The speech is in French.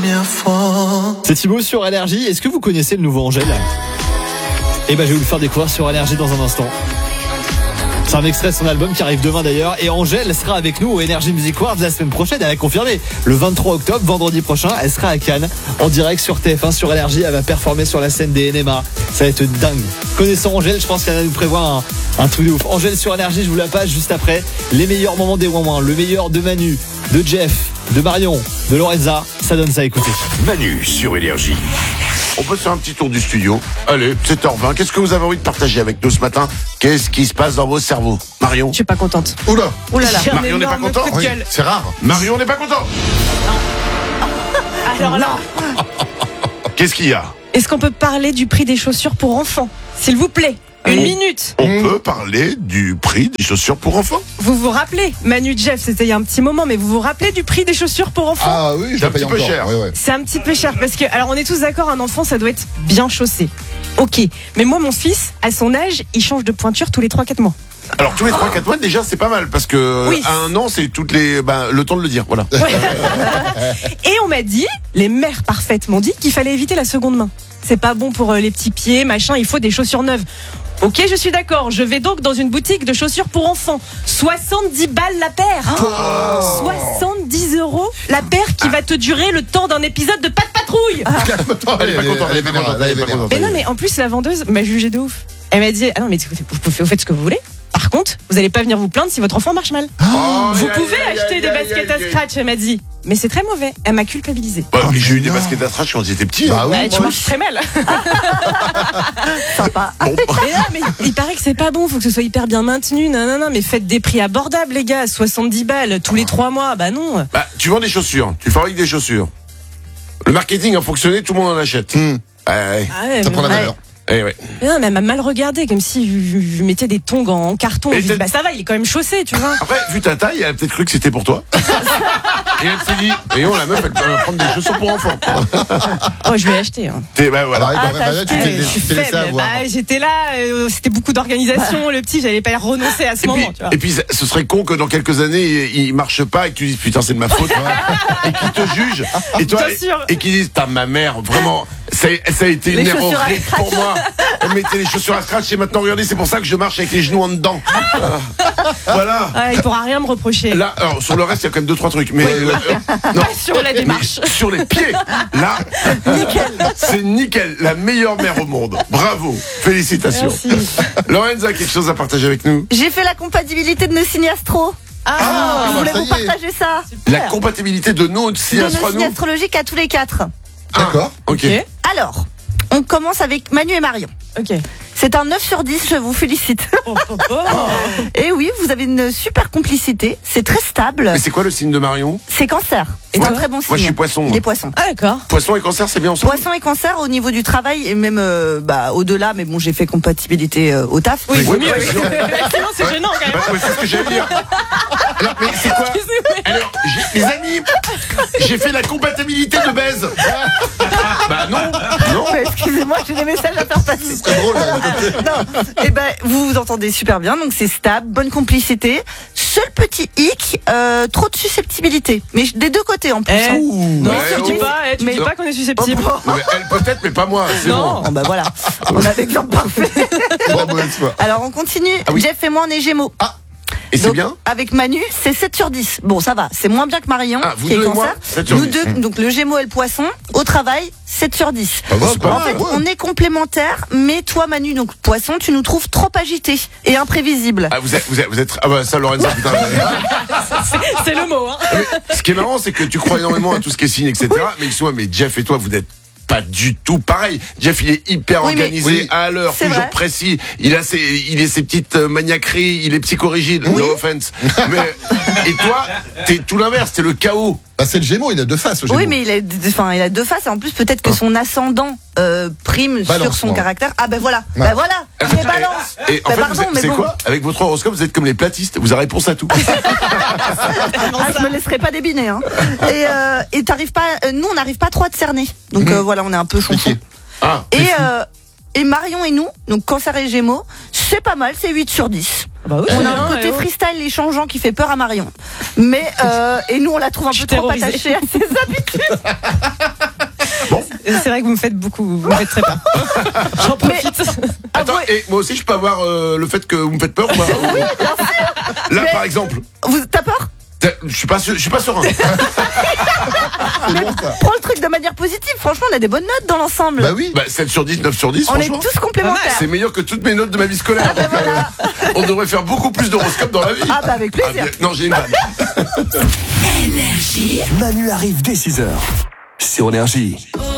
C'est Thibaut sur Énergie. Est-ce que vous connaissez le nouveau Angèle ? Je vais vous le faire découvrir sur Énergie dans un instant. C'est un extrait de son album qui arrive demain d'ailleurs. Et Angèle sera avec nous au Energy Music Awards la semaine prochaine. Elle a confirmé. Le 23 octobre, vendredi prochain, elle sera à Cannes en direct sur TF1 sur Énergie. Elle va performer sur la scène des NMA. Ça va être dingue. Connaissant Angèle, je pense qu'elle va nous prévoir un truc de ouf. Angèle sur Énergie, je vous la passe juste après. Les meilleurs moments des Ouin-Ouin. Le meilleur de Manu, de Jeff, de Marion, de Lorenza. Ça donne ça à écouter. Manu sur Énergie. On peut faire un petit tour du studio. Allez, 7h20. Qu'est-ce que vous avez envie de partager avec nous ce matin ? Qu'est-ce qui se passe dans vos cerveaux ? Marion ? Je suis pas contente. Oula. Ouh là là. Marion n'est pas content ? Oui, c'est rare. Marion n'est pas content ? Alors là, Qu'est-ce qu'il y a ? est-ce qu'on peut parler du prix des chaussures pour enfants ? S'il vous plaît, une minute. On peut parler du prix des chaussures pour enfants ? Vous vous rappelez, Manu, Jeff, c'était il y a un petit moment, mais vous vous rappelez du prix des chaussures pour enfants ? Ah oui, je C'est un paye petit peu encore. cher. Ouais. C'est un petit peu cher parce que, alors on est tous d'accord, un enfant ça doit être bien chaussé. Ok, mais moi mon fils, à son âge, il change de pointure tous les 3-4 mois. Alors tous les 3-4 mois déjà c'est pas mal parce que Oui. à un an c'est toutes les le temps de le dire, voilà. Et on m'a dit, les mères parfaites m'ont dit qu'il fallait éviter la seconde main. C'est pas bon pour les petits pieds, machin, il faut des chaussures neuves. Ok, je suis d'accord, je vais donc dans une boutique de chaussures pour enfants. 70 balles la paire. 70 € la paire qui va te durer le temps d'un épisode de Pas de patrouille. Elle est pas contente, elle est pas contente, elle est pas contente. Mais non, mais en plus, la vendeuse m'a jugé de ouf. Elle m'a dit, ah non, mais vous faites ce que vous voulez. Par contre, vous allez pas venir vous plaindre si votre enfant marche mal. Vous pouvez acheter des baskets à scratch, elle m'a dit. Mais c'est très mauvais. Elle m'a culpabilisé. Ouais, mais j'ai eu des baskets à scratch quand j'étais petit. Bah oui, Ouais, tu moi marches très mal. Sympa. Bon, Mais non, mais il paraît que c'est pas bon, faut que ce soit hyper bien maintenu. Non, mais faites des prix abordables, les gars. 70 balles tous les 3 mois. Bah non. tu vends des chaussures, tu fabriques des chaussures. Le marketing a fonctionné, tout le monde en achète. Ouais. Ah ouais, ça mais- prend la valeur. Eh ouais. Mais non, mais elle m'a mal regardé, comme si je mettais des tongs en carton. Et Je dis, bah ça va, il est quand même chaussé, tu vois. Après, vu ta taille, elle a peut-être cru que c'était pour toi. Et elle s'est dit, voyons, la meuf, elle peut prendre des chaussures pour enfants. Oh, je vais acheter. Hein. Voilà. Alors, quand même, tu Je suis t'es laissé faible. avoir. Bah, j'étais là, c'était beaucoup d'organisation. Le petit, j'allais pas y renoncer à ce moment, tu vois. Et puis, ce serait con que dans quelques années, il marche pas et que tu dises, putain, c'est de ma faute. Et qu'il te juge. Et toi, Bien sûr. et qu'il dise, putain, ma mère, vraiment, ça a été une Les erreur chaussures à horrible pour moi. Elle mettait les chaussures à scratch et maintenant, regardez, c'est pour ça que je marche avec les genoux en dedans. Voilà. Ah, il pourra rien me reprocher. Là, alors, sur le reste, il y a quand même 2-3 trucs. Mais, non. Pas sur la démarche. Mais sur les pieds, là, c'est nickel. La meilleure mère au monde. Bravo. Félicitations. Merci. Lorenza a quelque chose à partager avec nous. J'ai fait la compatibilité de nos signes astro. Ah, Je voulais ça vous y est. partager ça. La compatibilité de nos signes De nos astro à signes nous. astrologiques à tous les 4. D'accord. Ok. ok. Alors, on commence avec Manu et Marion. Ok. C'est un 9 sur 10, je vous félicite. Oh. Et oui, vous avez une super complicité. C'est très stable. Mais c'est quoi le signe de Marion? C'est cancer. C'est toi un très bon signe. Moi, je suis poisson, Il moi. est poisson. Ah, d'accord. Poisson et cancer, c'est bien ensemble. Poisson et cancer au niveau du travail et même au-delà, mais bon, j'ai fait compatibilité au taf. Oui, Oui, mieux. bah, bien sûr. Sinon, c'est gênant quand même. Ouais, c'est ce que j'allais dire. Alors, mais c'est quoi? Alors, les amis, j'ai fait la compatibilité de baise. Bah non. Mais excusez-moi, j'ai des messages à faire passer. C'est drôle. Non, et ben vous vous entendez super bien, donc c'est stable, bonne complicité. Seul petit hic, trop de susceptibilité, mais des deux côtés en plus. Eh, hein. non, Ouais, tu oh. dis pas, tu Mais- dis pas qu'on est susceptible. Mais elle peut-être, mais pas moi. C'est Non. bon. Bon bah voilà, on a l'exemple parfait. Très mauvaise foi. Alors on continue. Ah oui. Jeff et moi on est Gémeaux. Et c'est Donc, bien? avec Manu, c'est 7 sur 10. Bon, ça va, c'est moins bien que Marion, Ah, vous qui est deux et moi, cancer. 7 sur Nous 10. deux, donc le Gémeaux et le Poisson, au travail, 7 sur 10. Ah bah, c'est pas En mal, fait, on est complémentaires, mais toi, Manu, donc Poisson, tu nous trouves trop agités et imprévisibles. Ah, vous êtes, ah bah, ça, Lorenza, putain. C'est le mot, hein. Ce qui est marrant, c'est que tu crois énormément à tout ce qui est signe, etc. Mais excuse-moi, mais Jeff et toi, vous n'êtes pas du tout pareil. Jeff, il est hyper Oui, mais- organisé, Oui. à l'heure, C'est toujours vrai. précis. Il a ses petites maniaqueries, il est psychorigide, no offense. Mais, et toi, t'es tout l'inverse, t'es le chaos. Bah, c'est le Gémeaux, il a deux faces. Le Gémeaux. Oui, mais il a deux faces et en plus peut-être que son ascendant prime sur Balance, son moi. caractère. Ah ben voilà, Ouais. ben voilà, c'est balance. Et en Ben fait, pardon, mais c'est bon. quoi? Avec votre horoscope, vous êtes comme les platistes, vous avez réponse à tout. Ah, je me laisserai pas débiner. Hein. Et t'arrives pas, nous on n'arrive pas trop à te cerner. Donc voilà, on est un peu chonchon. Ok. Ah, Et Marion et nous, donc Cancer et Gémeaux, c'est pas mal, c'est 8 sur 10. Bah oui, On c'est a bien, un côté et oh. freestyle et changeant qui fait peur à Marion. Mais et nous on la trouve un Je peu suis trop terrorisée. attachée à ses habitudes. C'est vrai que vous me faites très peur. J'en profite. Attends, et moi aussi, je peux avoir le fait que vous me faites peur ou pas? Oui, bien sûr. Là, Mais- par exemple, T'as peur? je suis pas serein. C'est bon, ça. Prends le truc de manière positive. Franchement, on a des bonnes notes dans l'ensemble. Bah oui. 7 sur 10, 9 sur 10, On est franchement. tous complémentaires. C'est meilleur que toutes mes notes de ma vie scolaire. Donc, on devrait faire beaucoup plus d'horoscopes dans la vie. Ah bah avec plaisir. bien. Non, j'ai une vanne. Manu arrive dès 6h sur Énergie.